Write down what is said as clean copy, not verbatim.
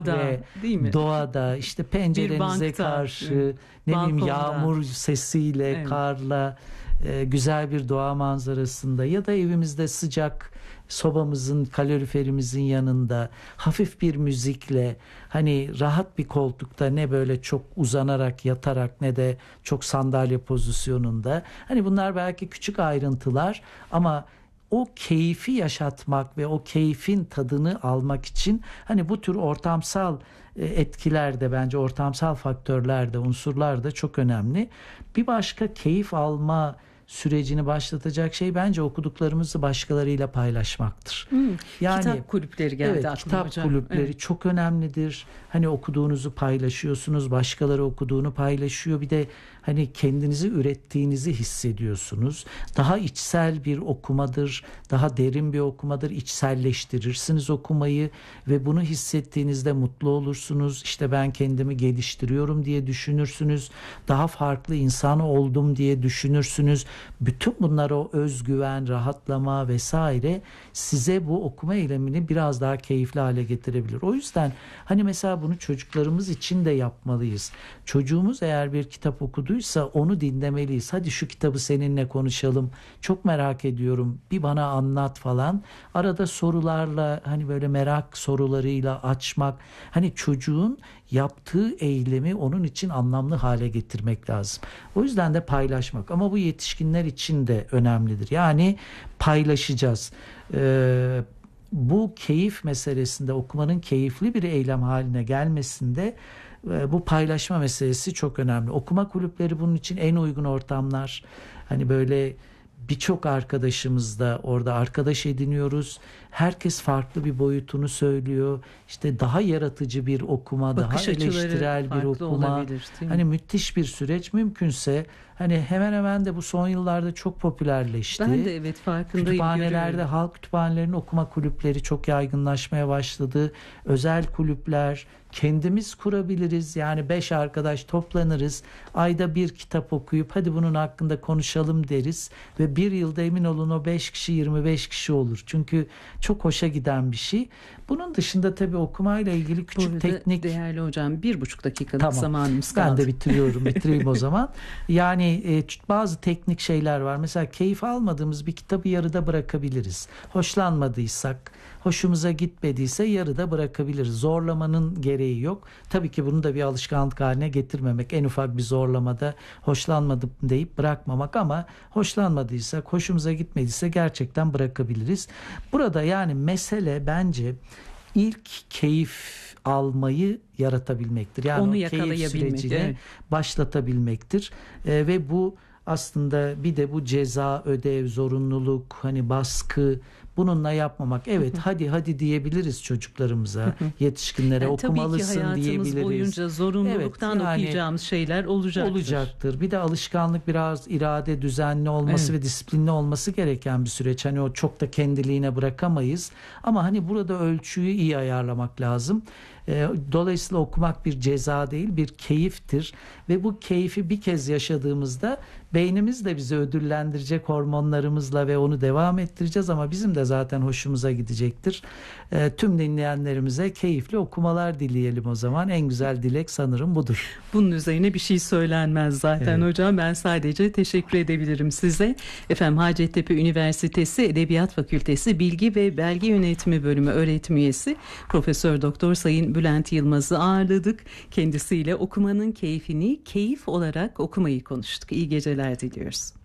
ve değil mi? doğada işte pencerenize bankta, karşı ne bileyim balkonda. yağmur sesiyle, Evet. karla, güzel bir doğa manzarasında ya da evimizde sıcak sobamızın, kaloriferimizin yanında hafif bir müzikle, hani rahat bir koltukta, ne böyle çok uzanarak yatarak ne de çok sandalye pozisyonunda. Hani bunlar belki küçük ayrıntılar ama o keyfi yaşatmak ve o keyfin tadını almak için hani bu tür ortamsal etkiler de, bence ortamsal faktörler de, unsurlar da çok önemli. Bir başka keyif alma sürecini başlatacak şey bence okuduklarımızı başkalarıyla paylaşmaktır. Yani Kitap kulüpleri geldi evet, aklıma kitap hocam. kulüpleri Evet. çok önemlidir. Hani okuduğunuzu paylaşıyorsunuz, başkaları okuduğunu paylaşıyor. Bir de hani kendinizi ürettiğinizi hissediyorsunuz. Daha içsel bir okumadır, daha derin bir okumadır. İçselleştirirsiniz okumayı ve bunu hissettiğinizde mutlu olursunuz. İşte ben kendimi geliştiriyorum diye düşünürsünüz. Daha farklı insan oldum diye düşünürsünüz. Bütün bunlar, o özgüven, rahatlama vesaire, size bu okuma eylemini biraz daha keyifli hale getirebilir. O yüzden hani mesela bunu çocuklarımız için de yapmalıyız. Çocuğumuz eğer bir kitap okuduysa onu dinlemeliyiz. Hadi şu kitabı seninle konuşalım. Çok merak ediyorum. Bir bana anlat falan. Arada sorularla, hani böyle merak sorularıyla açmak. Hani çocuğun yaptığı eylemi onun için anlamlı hale getirmek lazım. O yüzden de paylaşmak. Ama bu yetişkinler için de önemlidir. Yani paylaşacağız. Bu keyif meselesinde, okumanın keyifli bir eylem haline gelmesinde bu paylaşma meselesi çok önemli. Okuma kulüpleri bunun için en uygun ortamlar. Hani böyle birçok arkadaşımız da orada arkadaş ediniyoruz. Herkes farklı bir boyutunu söylüyor. İşte daha yaratıcı bir okuma, daha Bakış açıları eleştirel bir farklı okuma. olabilir, değil mi? Hani müthiş bir süreç. Mümkünse hani hemen hemen de bu son yıllarda çok popülerleşti. Ben de evet farkındayım. Kütüphanelerde, görüyorum. halk kütüphanelerinin okuma kulüpleri çok yaygınlaşmaya başladı. Özel kulüpler, kendimiz kurabiliriz. Yani 5 arkadaş toplanırız. Ayda bir kitap okuyup hadi bunun hakkında konuşalım deriz. Ve bir yılda emin olun o 5 kişi 25 kişi olur. Çünkü çok hoşa giden bir şey. Bunun dışında tabii okumayla ilgili Bu küçük arada teknik... değerli hocam 1,5 dakikalık Tamam. zamanımız Ben kaldı. de bitireyim o zaman. Yani bazı teknik şeyler var. Mesela keyif almadığımız bir kitabı yarıda bırakabiliriz. Hoşlanmadıysak, hoşumuza gitmediyse yarıda bırakabiliriz. Zorlamanın gereği yok. Tabii ki bunu da bir alışkanlık haline getirmemek. En ufak bir zorlamada hoşlanmadım deyip bırakmamak, ama hoşlanmadıysak, hoşumuza gitmediyse gerçekten bırakabiliriz. Burada yani mesele bence ilk keyif almayı yaratabilmektir. Yani Onu o keyif yakalayabilmek, sürecini evet. başlatabilmektir. Ve bu aslında bir de bu ceza, ödev, zorunluluk, hani baskı, bununla yapmamak. Evet, hadi diyebiliriz çocuklarımıza, yetişkinlere, Yani tabii ki okumalısın hayatımız diyebiliriz. boyunca zorunluluktan Evet, yani okuyacağımız şeyler olacaktır. Bir de alışkanlık, biraz irade, düzenli olması Evet. ve disiplinli olması gereken bir süreç. Hani o çok da kendiliğine bırakamayız. Ama hani burada ölçüyü iyi ayarlamak lazım. Dolayısıyla okumak bir ceza değil, bir keyiftir. Ve bu keyfi bir kez yaşadığımızda beynimiz de bizi ödüllendirecek hormonlarımızla ve onu devam ettireceğiz, ama bizim de zaten hoşumuza gidecektir. Tüm dinleyenlerimize keyifli okumalar dileyelim o zaman. En güzel dilek sanırım budur. Bunun üzerine bir şey söylenmez zaten Evet. hocam. Ben sadece teşekkür edebilirim size. Efendim, Hacettepe Üniversitesi Edebiyat Fakültesi Bilgi ve Belge Yönetimi Bölümü öğretim üyesi Profesör Doktor Sayın Bülent Yılmaz'ı ağırladık. Kendisiyle okumanın keyfini keyif olarak okumayı konuştuk. İyi geceler diliyoruz.